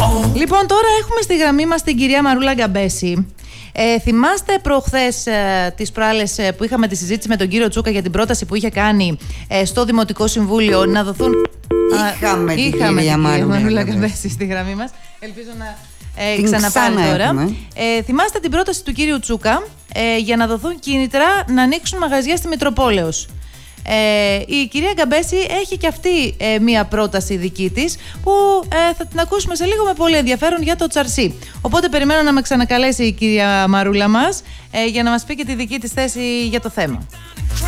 Λοιπόν, τώρα έχουμε στη γραμμή μας την κυρία Μαρούλα Γκαμπέση. Θυμάστε προχθές τις προάλλες που είχαμε τη συζήτηση με τον κύριο Τσούκα για την πρόταση που είχε κάνει στο Δημοτικό Συμβούλιο να δοθούν... Είχαμε την κυρία Μαρούλα Γκαμπέση στη γραμμή μας. Ελπίζω να ξαναπάρει τώρα. Θυμάστε την πρόταση του κύριου Τσούκα για να δοθούν κίνητρα να ανοίξουν μαγαζιά στη Μητροπόλεως. Η κυρία Γκαμπέση έχει και αυτή μία πρόταση δική της που θα την ακούσουμε σε λίγο με πολύ ενδιαφέρον για το Τσαρσί. Οπότε περιμένω να με ξανακαλέσει η κυρία Μαρούλα μας για να μας πει και τη δική της θέση για το θέμα.